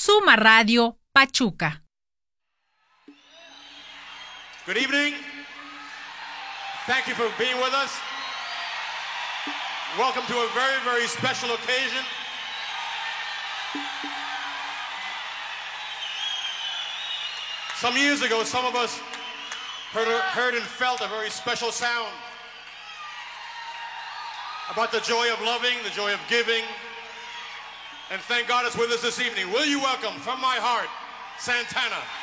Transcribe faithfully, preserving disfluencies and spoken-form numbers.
Suma Radio Pachuca. Good evening. Thank you for being with us. Welcome to a very, very special occasion. Some years ago, some of us heard, heard and felt a very special sound about the joy of loving, the joy of giving, and thank God it's with us this evening. Will you welcome from my heart, Santana.